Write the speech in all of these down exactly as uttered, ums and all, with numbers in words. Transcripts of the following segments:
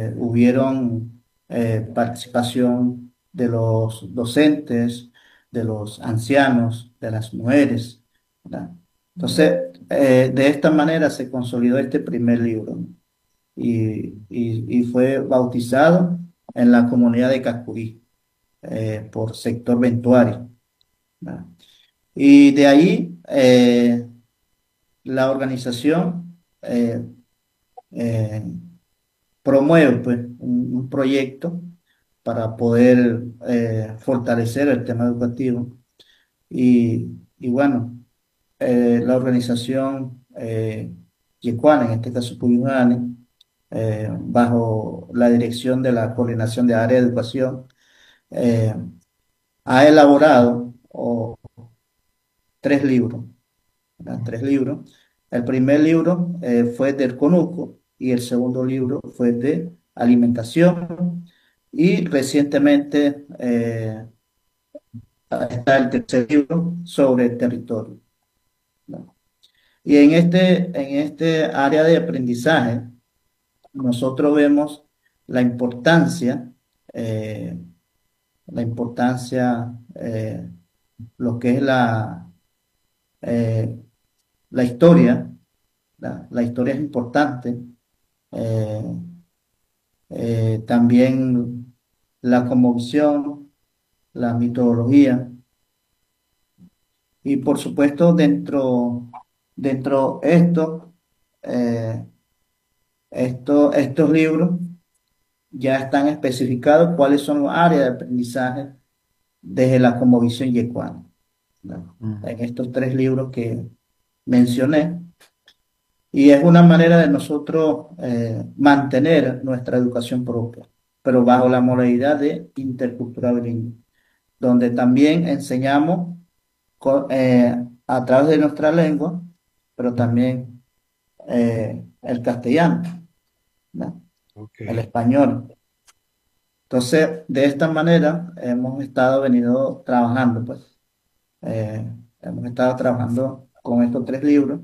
eh, hubieron eh, participación de los docentes, de los ancianos, de las mujeres, ¿verdad? Entonces, eh, de esta manera se consolidó este primer libro, ¿no? y, y- y fue bautizado en la comunidad de Cacurí, eh, por sector Ventuario, ¿verdad? Y de ahí eh, la organización eh, eh, promueve pues, un, un proyecto para poder eh, fortalecer el tema educativo. Y, y bueno, eh, la organización eh, Yecuana, en este caso Puyuhane, eh, bajo la dirección de la Coordinación de Área de Educación, eh, ha elaborado oh, tres libros, ¿verdad? Tres libros. El primer libro eh, fue del Conuco y el segundo libro fue de alimentación. Y recientemente eh, está el tercer libro sobre el territorio, ¿no? Y en este, en este área de aprendizaje, nosotros vemos la importancia, eh, la importancia, eh, lo que es la, eh, la historia. La, la historia es importante. eh, eh, También la cosmovisión, la mitología. Y por supuesto, dentro, dentro esto, eh, esto, estos libros ya están especificados cuáles son las áreas de aprendizaje desde la cosmovisión yecuana, ¿no? Mm. En estos tres libros que mencioné. Y es una manera de nosotros eh, mantener nuestra educación propia, pero bajo la modalidad de intercultural bilingüe, donde también enseñamos co- eh, a través de nuestra lengua, pero también eh, el castellano, ¿no? Ok. El español. Entonces, de esta manera hemos estado venido trabajando, pues, eh, hemos estado trabajando con estos tres libros,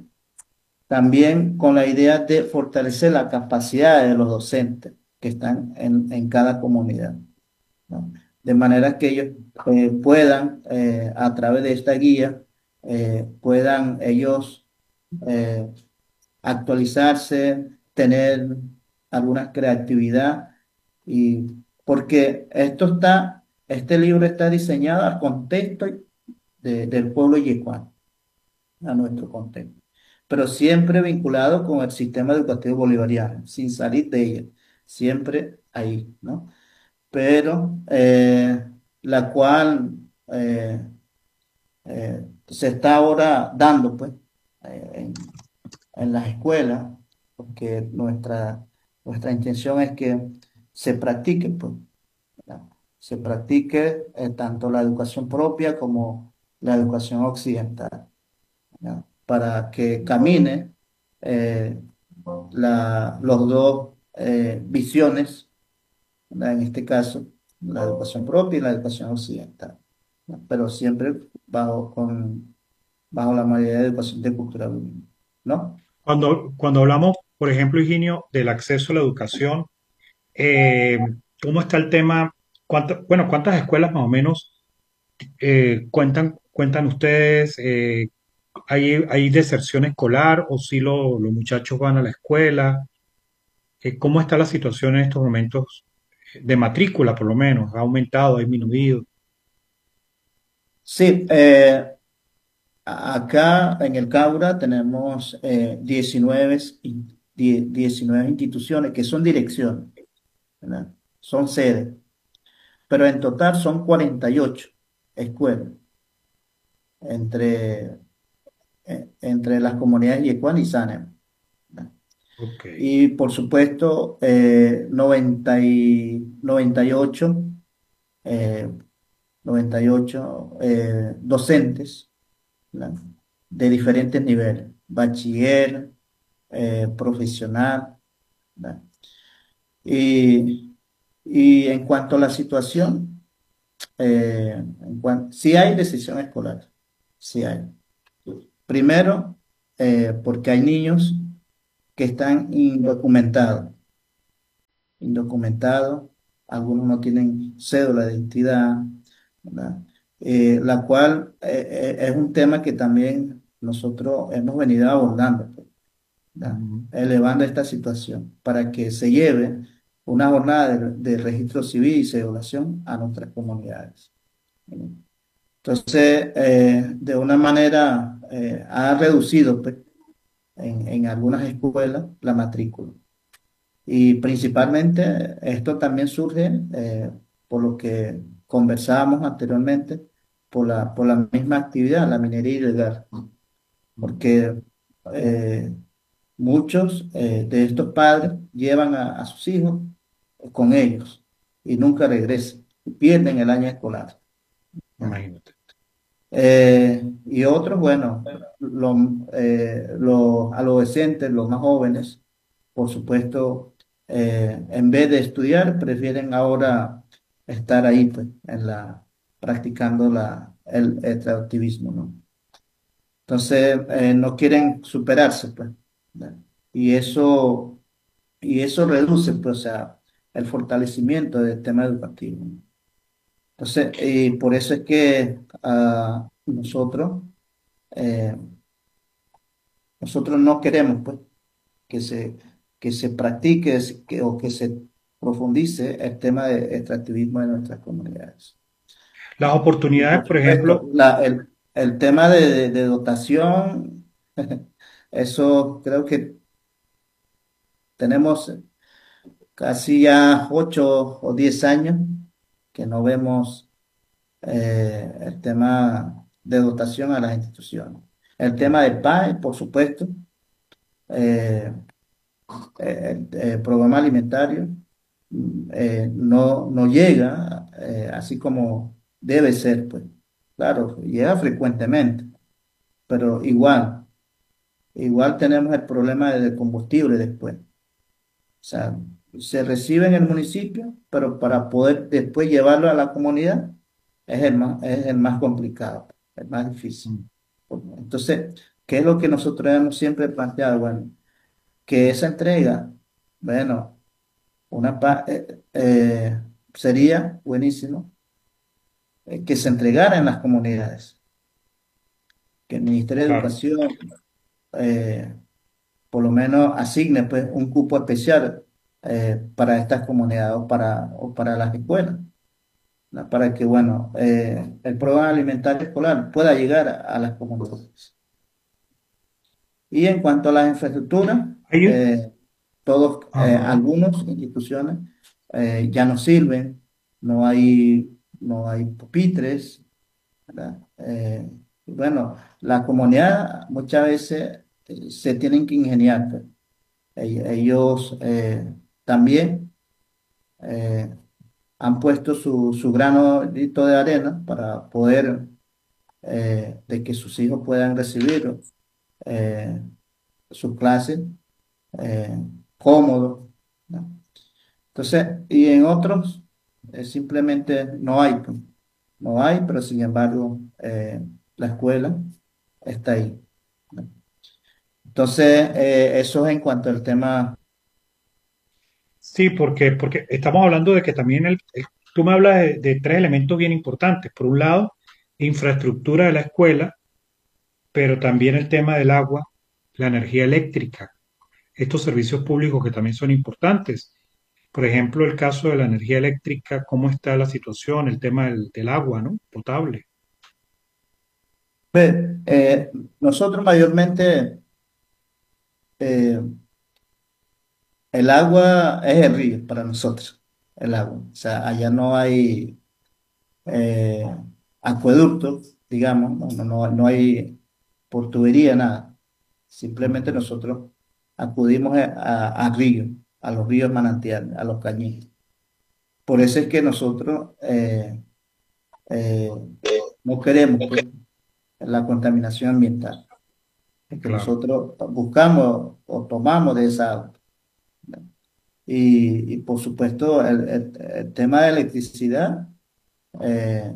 también con la idea de fortalecer la capacidad de los docentes que están en, en cada comunidad, ¿no? De manera que ellos eh, puedan, eh, a través de esta guía, eh, puedan ellos eh, actualizarse, tener alguna creatividad, y porque esto está, este libro está diseñado al contexto de- del pueblo yecuano, a nuestro contexto, pero siempre vinculado con el sistema educativo bolivariano, sin salir de ella, siempre ahí, ¿no? Pero eh, la cual eh, eh, se está ahora dando, pues, eh, en, en las escuelas, porque nuestra, nuestra intención es que se practique, pues, ¿verdad? Se practique eh, tanto la educación propia como la educación occidental, ¿ya? Para que camine eh, la, los dos eh, visiones, ¿verdad? En este caso, la educación propia y la educación occidental, ¿no? Pero siempre bajo, con, bajo la modalidad de educación de cultura bilingüe, ¿no? Cuando, cuando hablamos, por ejemplo, Higinio, del acceso a la educación, eh, ¿cómo está el tema? ¿Cuánto- bueno, ¿cuántas escuelas más o menos eh, cuentan, cuentan ustedes? Eh, ¿hay, hay deserción escolar o si lo- los muchachos van a la escuela? Eh, ¿cómo está la situación en estos momentos de matrícula, por lo menos? ¿Ha aumentado, ha disminuido? Sí, eh, a- acá en el Caura tenemos eh, diecinueve, in- die- diecinueve instituciones que son direcciones, ¿verdad? Son sedes, pero en total son cuarenta y ocho escuelas entre, eh, entre las comunidades Yecuán y Sanem, ¿verdad? Ok. Y por supuesto, eh, noventa y, noventa y ocho, eh, noventa y ocho eh, docentes, ¿verdad? De diferentes niveles, bachiller, eh, profesional, ¿verdad? Y, y en cuanto a la situación, eh, en cuan- sí hay decisión escolar, sí hay. Primero, eh, porque hay niños que están indocumentados, indocumentados, algunos no tienen cédula de identidad, ¿verdad? Eh, la cual eh, eh, es un tema que también nosotros hemos venido abordando, pues, ¿verdad? Ujú. Elevando esta situación para que se lleve una jornada de, de registro civil y celebración a nuestras comunidades. ¿Verdad? Entonces, eh, de una manera, eh, ha reducido pues, en, en algunas escuelas la matrícula. Y principalmente esto también surge eh, por lo que conversábamos anteriormente, por la, por la misma actividad, la minería ilegal, porque eh, muchos eh, de estos padres llevan a, a sus hijos con ellos y nunca regresan, y pierden el año escolar. ¿Ya? Imagínate. Eh, y otros, bueno, los, eh, los adolescentes, los más jóvenes, por supuesto, eh, en vez de estudiar, prefieren ahora estar ahí, pues, en la, practicando la, el, el activismo, ¿no? Entonces, eh, no quieren superarse, pues, ¿no? Y eso, y eso reduce, pues, o sea, el fortalecimiento del tema educativo, ¿no? Entonces, y por eso es que ah, nosotros, eh, nosotros no queremos, pues, que se, que se practique es- que, o que se profundice el tema de extractivismo en nuestras comunidades. Las Y oportunidades, por por supuesto, ejemplo, la, el, el tema de, de- de dotación, eso creo que tenemos casi ya ocho o diez años que no vemos eh, el tema de dotación a las instituciones. El tema del P A E, por supuesto, eh, eh, el, el programa alimentario mm, eh, no, no llega eh, así como debe ser, pues. Claro, llega frecuentemente, pero igual, igual tenemos el problema del combustible después. O sea, se recibe en el municipio, pero para poder después llevarlo a la comunidad es el más, es el más complicado, el más difícil. mm, Entonces, ¿qué es lo que nosotros hemos siempre planteado? Bueno, que esa entrega, bueno, una pa- eh, eh, sería buenísimo eh, que se entregara en las comunidades, que el Ministerio de claro, Educación eh, por lo menos asigne pues, un cupo especial eh, para estas comunidades o para, o para las escuelas, ¿no? Para que bueno, eh, el programa alimentario escolar pueda llegar a, a las comunidades. Y en cuanto a las infraestructuras, hay, eh, todos, eh, ajá, algunas instituciones eh, ya no sirven, no hay, no hay pupitres, ¿verdad? Eh, y bueno, la comunidad muchas veces eh, se tienen que ingeniar, pues. Ell- Ellos eh, también eh, han puesto su, su granito de arena para poder eh, de que sus hijos puedan recibir eh, sus clases eh, cómodos, ¿no? Entonces, y en otros eh, simplemente no hay, pues. No hay, pero sin embargo eh, la escuela está ahí, ¿no? Entonces, eh, eso es en cuanto al tema. sí, porque, porque estamos hablando de que también el, el- tú me hablas de, de tres elementos bien importantes. Por un lado, infraestructura de la escuela, pero también el tema del agua, la energía eléctrica, estos servicios públicos que también son importantes. Por ejemplo, el caso de la energía eléctrica, cómo está la situación, el tema del, del agua, ¿no? Potable. Ve, eh, nosotros mayormente eh, el agua es el río para nosotros, el agua. O sea, allá no hay eh, acueductos, digamos, no, no, no no hay por tubería, nada. Simplemente Ujú. nosotros acudimos a, a, a ríos, a los ríos manantiales, a los cañitos. Por eso es que nosotros eh, eh, no queremos pues, la contaminación ambiental, porque Claro. nosotros buscamos o tomamos de esa agua. Y, y por supuesto, el, el- el tema de electricidad eh,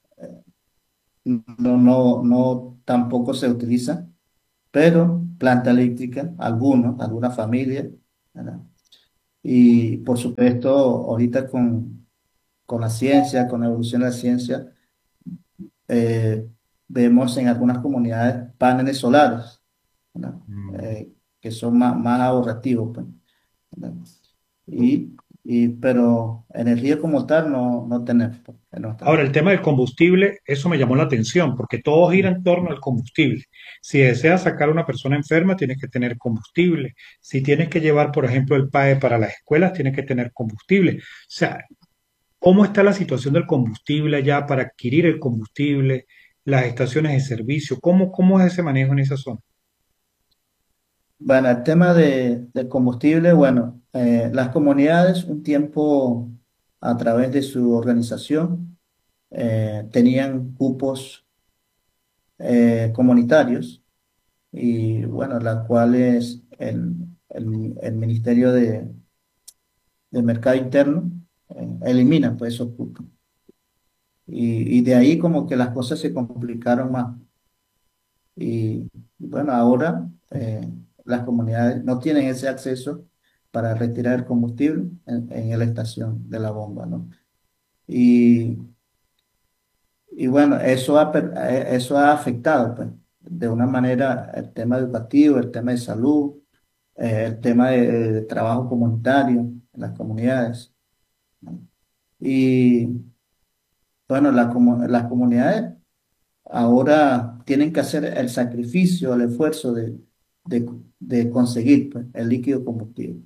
no, no, no tampoco se utiliza, pero planta eléctrica, algunos, algunas familias, ¿verdad? Y por supuesto, ahorita con, con la ciencia, con la evolución de la ciencia, eh, vemos en algunas comunidades paneles solares, ¿verdad? Mm. Eh, que son más, más ahorrativos, pues, ¿verdad? Y, y, pero energía como tal no, no tenemos, pues, en nuestra Ahora, el zona. tema del combustible, eso me llamó la atención, porque todo gira en torno al combustible. Si deseas sacar a una persona enferma, tienes que tener combustible. Si tienes que llevar, por ejemplo, el P A E para las escuelas, tienes que tener combustible. O sea, ¿cómo está la situación del combustible allá para adquirir el combustible, las estaciones de servicio? ¿Cómo, cómo es ese manejo en esa zona? Bueno, el tema de, del combustible, bueno, eh, las comunidades un tiempo a través de su organización eh, tenían cupos eh, comunitarios y bueno, las cuales el, el, el Ministerio de, de Mercado Interno eh, elimina pues esos cupos. Y, y de ahí como que las cosas se complicaron más. Y bueno, ahora eh, las comunidades no tienen ese acceso para retirar el combustible en, en la estación de la bomba, ¿no? Y, y bueno, eso ha, per- eh, eso ha afectado pues, de una manera el tema educativo, el tema de salud, eh, el tema de, de trabajo comunitario en las comunidades, ¿no? Y bueno, la comu- las comunidades ahora tienen que hacer el sacrificio, el esfuerzo de, de, de conseguir pues, el líquido combustible.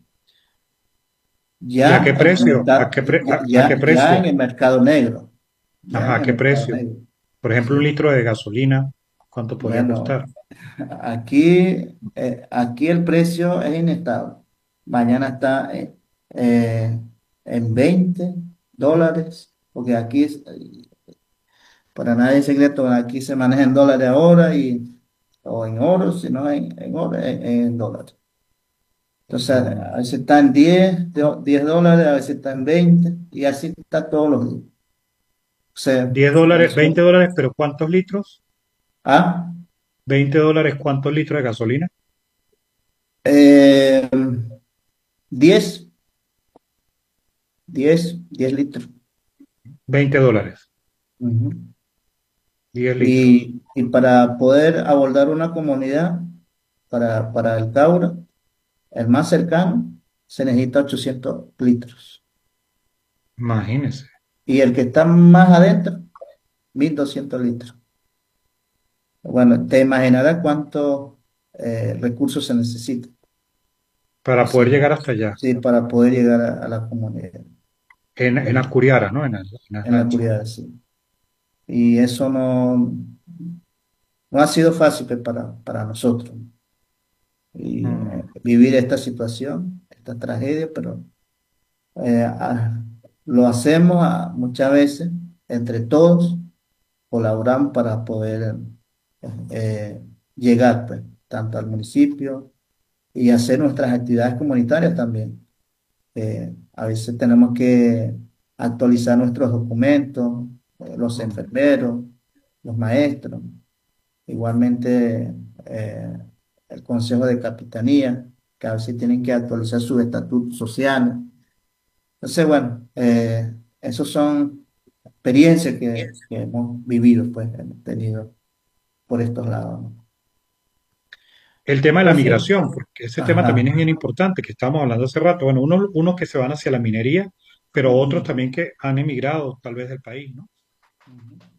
¿Y a qué Ya en el precio? ¿A mercado, qué, pre- ya, a, a qué ya, ya precio? en el mercado negro, ya Ajá, en ¿a el qué mercado precio? negro. Por ejemplo, un Sí. litro de gasolina, ¿cuánto podría Bueno, costar? aquí, eh, aquí el precio es inestable. Mañana está eh, eh, en veinte dólares, porque aquí, es- para nadie es secreto, aquí se maneja en dólares ahora y, o en oro, si no en, en oro, en en dólares. Entonces, a Mm, veces está en diez do- diez dólares, a veces está en veinte y así está todos los días. O sea, diez dólares, veinte eso. dólares, pero ¿cuántos litros? Ah, Veinte dólares, ¿cuántos litros de gasolina? eh, diez, diez, diez litros. Veinte dólares, Ujú. diez litros. Y, y para poder abordar una comunidad, para, para el Caura, el más cercano, se necesita ochocientos litros. Imagínense. Y el que está más adentro, mil doscientos litros. Bueno, te imaginarás cuántos eh, recursos se necesitan. Para poder Sí, llegar hasta allá. sí, para poder llegar a, a la comunidad En, en y Acuriara, ¿no? En, las- en las en la lanchas. comunidad, sí. Y eso no, no ha sido fácil pues, para, para nosotros. Y Mm. eh, vivir esta situación, esta tragedia, pero eh, ah, lo hacemos ah, muchas veces entre todos, colaboramos para poder eh, llegar pues, tanto al municipio y hacer nuestras actividades comunitarias también. Eh, a veces tenemos que actualizar nuestros documentos, eh, los Mm. enfermeros, los maestros, igualmente eh, el Consejo de Capitanía, que a veces tienen que actualizar sus estatutos sociales. Entonces, bueno, eh, esos son experiencias que, que hemos vivido, pues, hemos tenido por estos lados, ¿no? El tema de la Entonces, migración, porque ese tema también ajá. es bien importante, que estábamos hablando hace rato. Bueno, unos, unos que se van hacia la minería, pero otros Ujú, también que han emigrado tal vez del país, ¿no? ujú.